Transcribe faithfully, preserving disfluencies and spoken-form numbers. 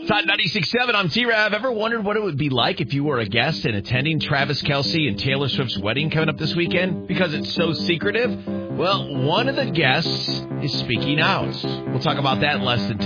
Hot ninety-six point seven, I'm T-Rav. Ever wondered what it would be like if you were a guest and attending Travis Kelce and Taylor Swift's wedding coming up this weekend because it's so secretive? Well, one of the guests is speaking out. We'll talk about that in less than ten.